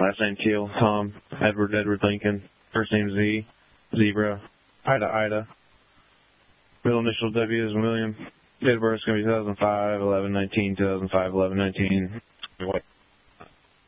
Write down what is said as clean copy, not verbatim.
Last name Teal, Tom, Edward Lincoln. First name Z, Zebra, Ida. Middle initial W is William. Date of birth is going to be 2005, 11/19, 2005, 11/19. White.